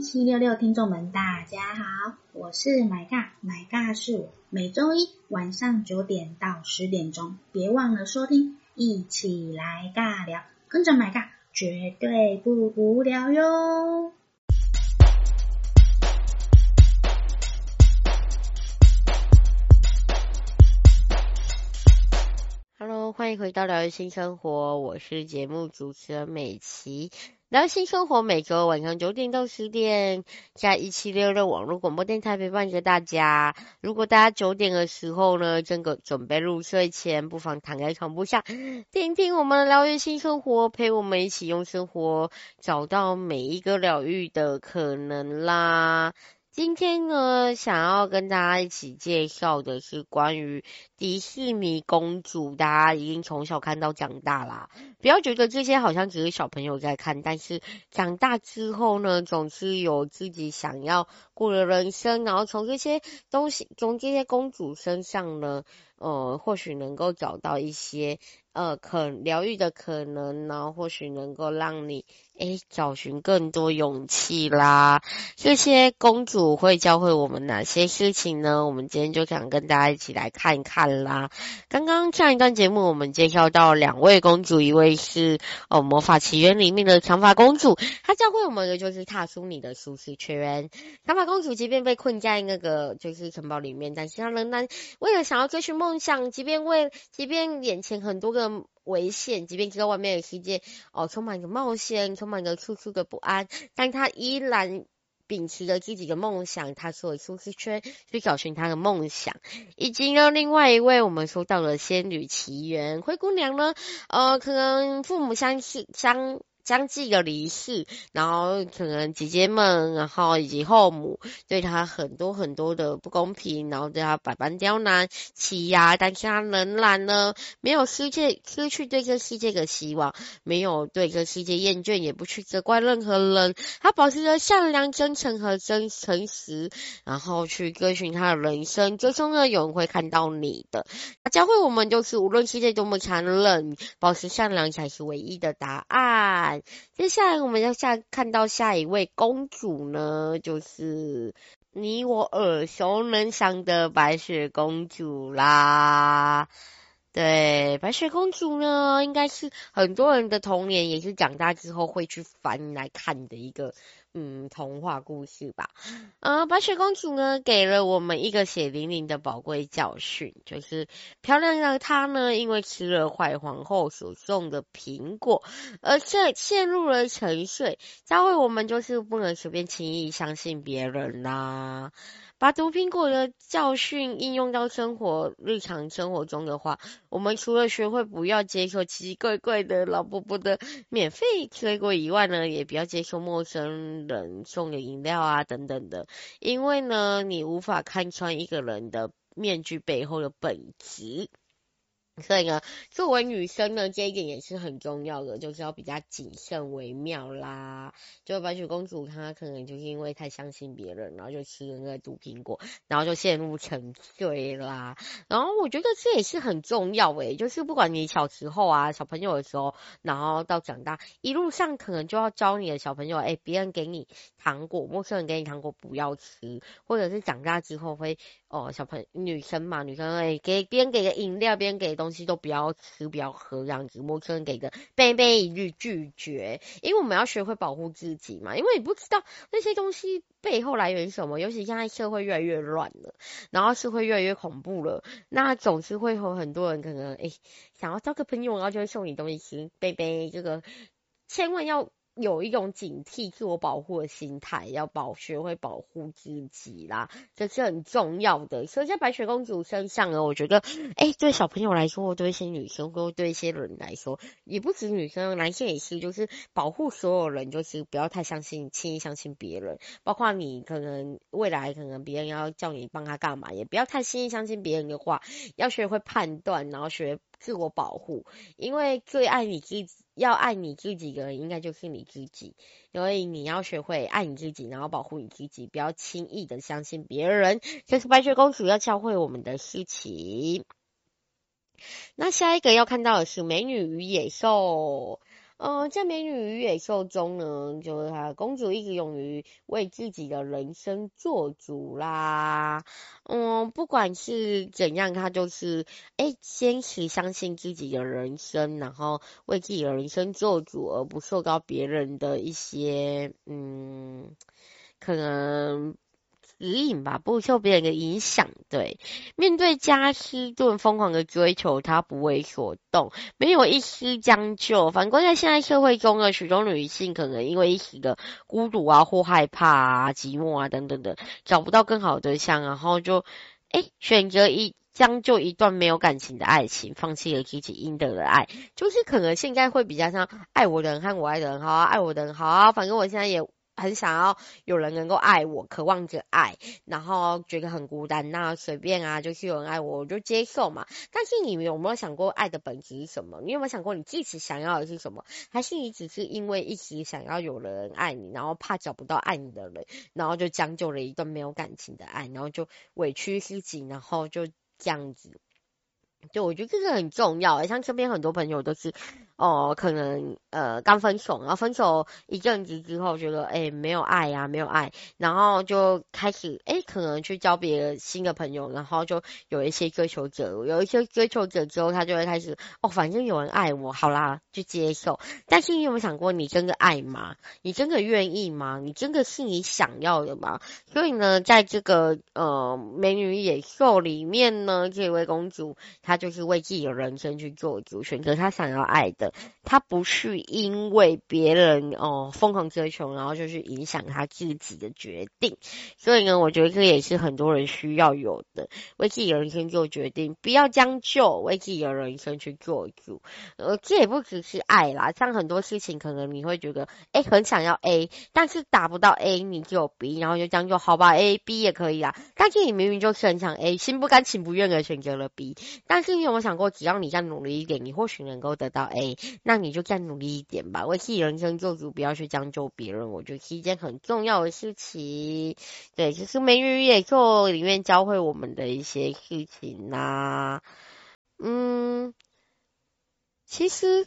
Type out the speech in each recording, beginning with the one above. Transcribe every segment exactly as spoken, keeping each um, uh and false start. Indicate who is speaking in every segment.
Speaker 1: 一七六六听众们大家好，我是买尬，买尬是我，每周一晚上九点到十点钟，别忘了收听，一起来尬聊，跟着买尬绝对不无聊哟。
Speaker 2: Hello， 欢迎回到疗愈新生活，我是节目主持人美琪。疗愈新生活每周晚上九点到十点，在一七六六网络广播电台陪伴着大家。如果大家九点的时候呢，正个准备入睡前，不妨躺在床铺上，听听我们的疗愈新生活，陪我们一起用生活找到每一个疗愈的可能啦。今天呢，想要跟大家一起介绍的是关于迪士尼公主，大家已经从小看到长大啦。不要觉得这些好像只是小朋友在看，但是长大之后呢，总是有自己想要过的人生，然后从这些东西，从这些公主身上呢，呃，或许能够找到一些呃可疗愈的可能，然后或许能够让你诶找寻更多勇气啦。这些公主会教会我们哪些事情呢？我们今天就想跟大家一起来看一看啦。刚刚上一段节目我们介绍到两位公主，一位是哦魔法奇缘里面的长发公主，她教会我们的就是踏出你的舒适圈。长发公主即便被困在那个就是城堡里面，但是她仍然为了想要追寻梦想，即便为即便眼前很多个危险，即便知道外面的世界哦充满着冒险，充满着处处的不安，但她依然秉持着自己的梦想，她出了舒适圈去找寻她的梦想。以及呢，另外一位我们说到了仙女奇缘灰姑娘呢，呃，可能父母相似相。相继的离世，然后可能姐姐们，然后以及后母对她很多很多的不公平，然后对她百般刁难欺压，但是她仍然呢没有失去失去对这世界的希望，没有对这世界厌倦，也不去责怪任何人，她保持着善良、真诚和真诚实，然后去追寻她的人生。最终呢，有人会看到你的。她教会我们，就是无论世界多么残忍，保持善良才是唯一的答案。接下来我们要下看到下一位公主呢，就是你我耳熟能详的白雪公主啦。对，白雪公主呢，应该是很多人的童年，也是长大之后会去翻来看的一个嗯童话故事吧。呃，白雪公主呢，给了我们一个血淋淋的宝贵教训，就是漂亮的她呢，因为吃了坏皇后所送的苹果，而陷陷入了沉睡，教会我们就是不能随便轻易相信别人啦。把毒苹果的教训应用到生活日常生活中的话，我们除了学会不要接受奇奇怪怪的老伯伯的免费水果以外呢，也不要接受陌生人送的饮料啊等等的，因为呢，你无法看穿一个人的面具背后的本质。所以呢，作为女生呢，这一点也是很重要的，就是要比较谨慎为妙啦。就白雪公主她可能就是因为太相信别人，然后就吃了那个毒苹果，然后就陷入沉睡啦。然后我觉得这也是很重要诶，就是不管你小时候啊，小朋友的时候，然后到长大，一路上可能就要教你的小朋友，诶，别人给你糖果，陌生人给你糖果不要吃，或者是长大之后会哦，小朋友女生嘛，女生诶，给别人给的饮料，别人给的东西都不要吃，不要喝，这样子，陌生人给的卑卑一律拒绝，因为我们要学会保护自己嘛，因为你不知道那些东西背后来源是什么，尤其现在社会越来越乱了，然后社会越来越恐怖了，那总是会有很多人可能诶想要交个朋友，然后就会送你东西吃，卑卑这个千万要有一种警惕自我保护的心态，要保学会保护自己啦，这是很重要的。所以在白雪公主身上呢，我觉得诶对小朋友来说，或对一些女生，或对一些人来说，也不止女生，男生也是，就是保护所有人，就是不要太相信轻易相信别人，包括你可能未来可能别人要叫你帮他干嘛，也不要太轻易相信别人的话，要学会判断，然后学自我保护，因为最爱你自己，要爱你自己的人应该就是你自己，所以你要学会爱你自己，然后保护你自己，不要轻易的相信别人，这是白雪公主要教会我们的事情。那下一个要看到的是美女与野兽。 呃，在《美女与野兽》中呢，就是她公主一直勇于为自己的人生做主啦。嗯，不管是怎样，她就是哎坚持相信自己的人生，然后为自己的人生做主，而不受到别人的一些嗯可能指引吧，不受别人的影响。对，面对加斯顿疯狂的追求，他不为所动，没有一丝将就。反观在现在社会中呢，许多女性可能因为一时的孤独啊，或害怕啊、寂寞啊等等的，找不到更好的对象，然后就诶选择一将就一段没有感情的爱情，放弃了自己应得的爱。就是可能现在会比较像爱我的人和我爱的人好啊，爱我的人好啊，反正我现在也很想要有人能够爱我，渴望着爱，然后觉得很孤单，那随便啊，就是有人爱我，我就接受嘛。但是你有没有想过爱的本质是什么？你有没有想过你自己想要的是什么？还是你只是因为一直想要有人爱你，然后怕找不到爱你的人，然后就将就了一段没有感情的爱，然后就委屈自己，然后就这样子。对，我觉得这个很重要。像身边很多朋友都是，哦，可能呃刚分手，然后分手一阵子之后，觉得哎没有爱呀、啊，没有爱，然后就开始哎可能去交别的新的朋友，然后就有一些追求者，有一些追求者之后，他就会开始哦，反正有人爱我，好啦，就接受。但是你有没有想过，你真的爱吗？你真的愿意吗？你真的是你想要的吗？所以呢，在这个呃美女野兽里面呢，这位公主。他就是为自己的人生去做主，选择他想要爱的。他不是因为别人哦疯狂追求，然后就去影响他自己的决定。所以呢，我觉得这也是很多人需要有的，为自己的人生做决定，不要将就，为自己的人生去做主。呃，这也不只是爱啦，像很多事情可能你会觉得，哎，很想要 A， 但是达不到 A， 你就有 B， 然后就将就，好吧 ，A、B 也可以啦。但是你明明就是很想 A， 心不甘情不愿的选择了 B。但是你有没有想过，只要你再努力一点，你或许能够得到 A， 那你就再努力一点吧，为自己人生做主，不要去将就别人，我觉得是一件很重要的事情。对，就是《美女与野兽》里面教会我们的一些事情啦、啊。嗯，其实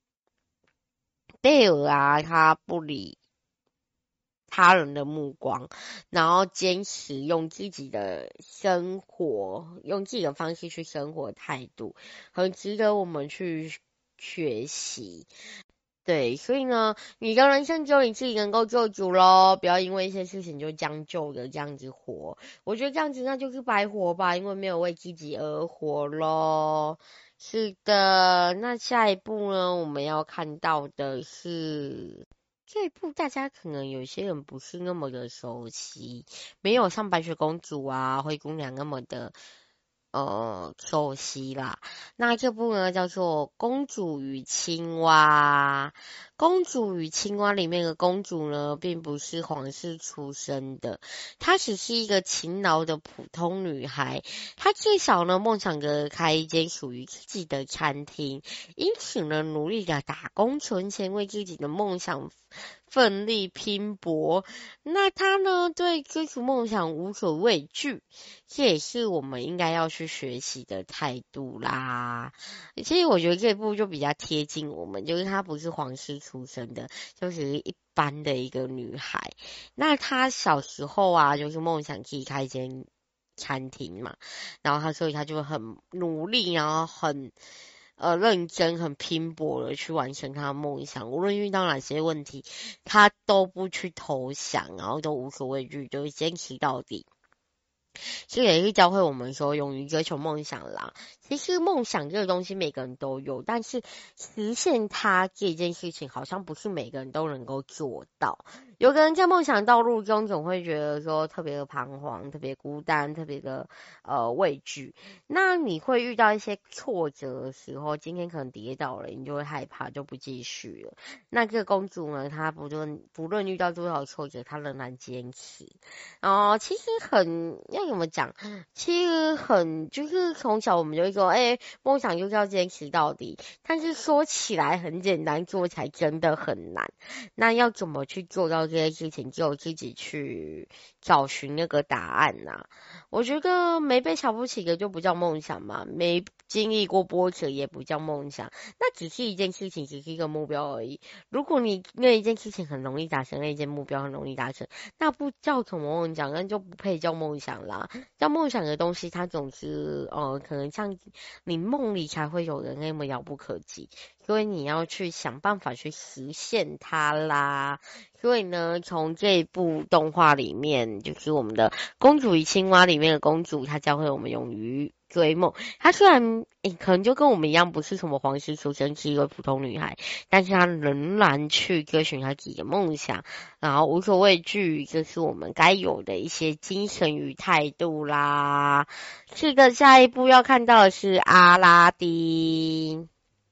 Speaker 2: 贝尔啊，他不理他人的目光，然后坚持用自己的生活，用自己的方式去生活态度，很值得我们去学习。对，所以呢，你的人生只有你自己能够做主咯，不要因为一些事情就将就的这样子活。我觉得这样子那就是白活吧，因为没有为自己而活咯。是的，那下一步呢，我们要看到的是。这一部大家可能有些人不是那么的熟悉，没有像白雪公主啊、灰姑娘那么的呃熟悉啦。那这部呢叫做《公主与青蛙》。公主与青蛙里面的公主呢，并不是皇室出身的，她只是一个勤劳的普通女孩。她最小呢，梦想着开一间属于自己的餐厅，因此呢，努力的打工存钱，为自己的梦想奋力拼搏。那她呢，对追逐梦想无所畏惧，这也是我们应该要去学习的态度啦。其实我觉得这一部就比较贴近我们，就是她不是皇室出身的，就是一般的一个女孩。那她小时候啊，就是梦想自己开一间餐厅嘛，然后她所以她就很努力，然后很呃认真、很拼搏的去完成她的梦想，无论遇到哪些问题，她都不去投降，然后都无所畏惧，就是坚持到底。这也是教会我们说，勇于追求梦想啦。其实梦想这个东西每个人都有，但是实现它这件事情，好像不是每个人都能够做到。有个人在梦想道路中总会觉得说特别的彷徨、特别孤单、特别的呃畏惧。那你会遇到一些挫折的时候，今天可能跌倒了，你就会害怕，就不继续了。那这个公主呢，她不论不论遇到多少挫折，她仍然坚持。哦，其实很要怎么讲？其实很就是从小我们就会说，哎、欸，梦想就是要坚持到底。但是说起来很简单，做起来真的很难。那要怎么去做到这这些事情只有自己去找寻那个答案呐、啊。我觉得没被瞧不起的就不叫梦想嘛，没经历过波折也不叫梦想，那只是一件事情，只是一个目标而已。如果你那一件事情很容易达成，那一件目标很容易达成，那不叫什么梦想，那就不配叫梦想啦。叫梦想的东西，它总是呃，可能像你梦里才会有的那么遥不可及，所以你要去想办法去实现它啦。所以呢，从这一部动画里面，就是我们的《公主与青蛙》里面的公主，她教会我们勇于追梦。她虽然诶可能就跟我们一样，不是什么皇室出身，是一个普通女孩，但是她仍然去追寻她自己的梦想，然后无所畏惧，这是我们该有的一些精神与态度啦。是的，下一步要看到的是阿拉丁。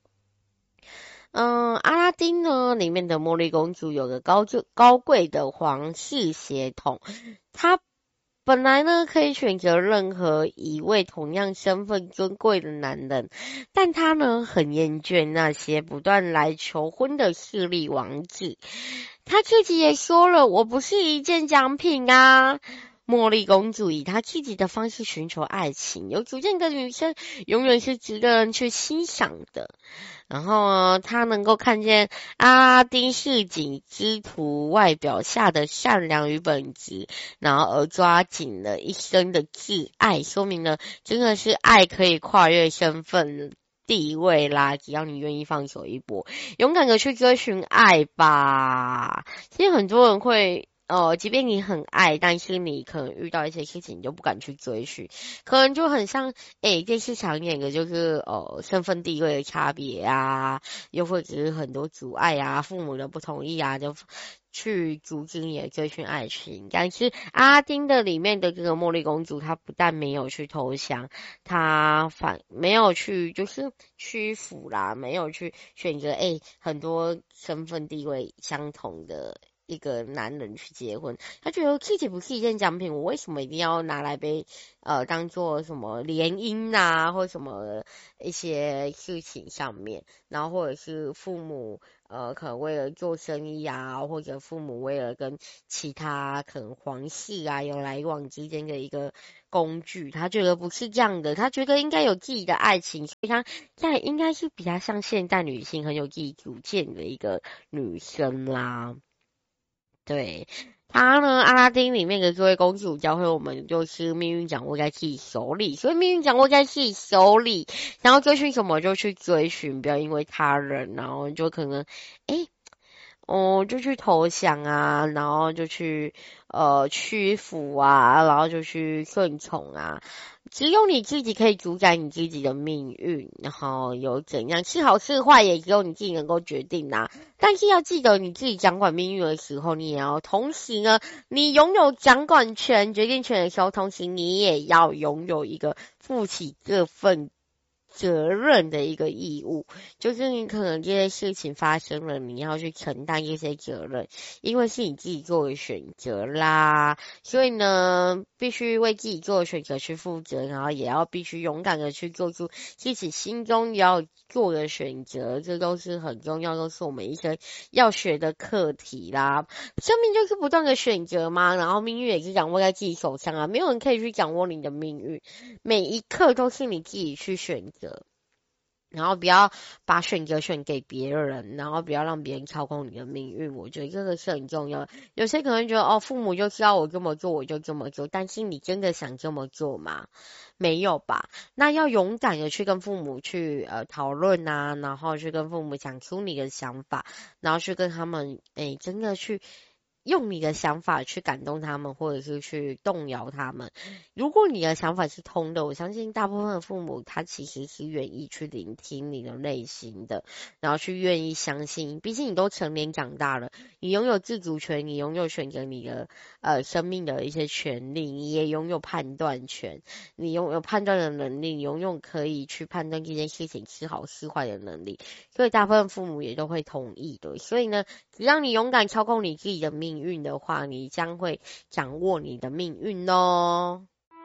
Speaker 2: 嗯，阿拉丁呢里面的茉莉公主有个高就高贵的皇室血统，她本来呢可以选择任何一位同样身份尊贵的男人，但她呢很厌倦那些不断来求婚的势利王子。她自己也说了，我不是一件奖品啊。茉莉公主以她自己的方式寻求爱情，有主见的女生永远是值得人去欣赏的。然后呢，她能够看见阿拉丁市井之徒外表下的善良与本质，然后而抓紧了一生的挚爱，说明了真的是爱可以跨越身份地位啦，只要你愿意放手一搏，勇敢的去追寻爱吧。其实很多人会呃，即便你很爱，但是你可能遇到一些事情你就不敢去追寻，可能就很像诶电视常演的就是呃身份地位的差别啊，又或者是很多阻碍啊，父母的不同意啊，就去阻止你的追寻爱情。但是阿拉丁的里面的这个茉莉公主，她不但没有去投降，她反没有去就是屈服啦，没有去选择诶很多身份地位相同的一个男人去结婚，他觉得自己不是一件奖品，我为什么一定要拿来被呃当做什么联姻啊，或什么一些事情上面，然后或者是父母呃可能为了做生意啊，或者父母为了跟其他可能皇室啊有来往之间的一个工具，他觉得不是这样的，他觉得应该有自己的爱情，所以他在应该是比较像现代女性很有自己主见的一个女生啦。对，他呢，阿拉丁里面的这位公主教会我们，就是命运掌握在自己手里，所以命运掌握在自己手里，然后追寻什么就去追寻，不要因为他人，然后就可能，诶哦，就去投降啊，然后就去呃屈服啊，然后就去顺从啊。只有你自己可以主宰你自己的命运，然后有怎样是好是坏，也只有你自己能够决定啊。但是要记得，你自己掌管命运的时候，你也要同时呢，你拥有掌管权、决定权的时候，同时你也要拥有一个负起这份责任的一个义务，就是你可能这些事情发生了，你要去承担这些责任，因为是你自己做的选择啦，所以呢，必须为自己做的选择去负责，然后也要必须勇敢的去做出自己心中要做的选择，这都是很重要，都是我们一生要学的课题啦。生命就是不断的选择嘛，然后命运也是掌握在自己手上啊，没有人可以去掌握你的命运，每一刻都是你自己去选择。然后不要把选择选给别人，然后不要让别人操控你的命运，我觉得这个是很重要的。有些可能觉得哦，父母就知道我这么做，我就这么做，但是你真的想这么做吗？没有吧？那要勇敢的去跟父母去呃讨论啊，然后去跟父母讲出你的想法，然后去跟他们诶真的去用你的想法去感动他们，或者是去动摇他们。如果你的想法是通的，我相信大部分的父母他其实是愿意去聆听你的内心的，然后去愿意相信，毕竟你都成年长大了，你拥有自主权，你拥有选择你的呃生命的一些权利，你也拥有判断权，你拥有判断的能力，你拥有可以去判断这件事情是好是坏的能力，所以大部分父母也都会同意的。所以呢，只要你勇敢操控你自己的命运的话，你将会掌握你的命运哦。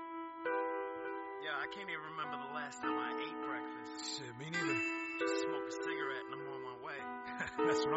Speaker 3: Yeah, I can't even remember the last time I ate breakfast. Shit, me neither. Just smoke a cigarette and I'm on my way. That's right.